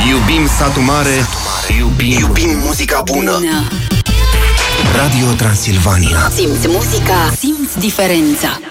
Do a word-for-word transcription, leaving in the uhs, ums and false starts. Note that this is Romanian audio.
Iubim satul mare, iubim, iubim muzica bună. bună. Radio Transilvania. Simți muzica, simți diferența.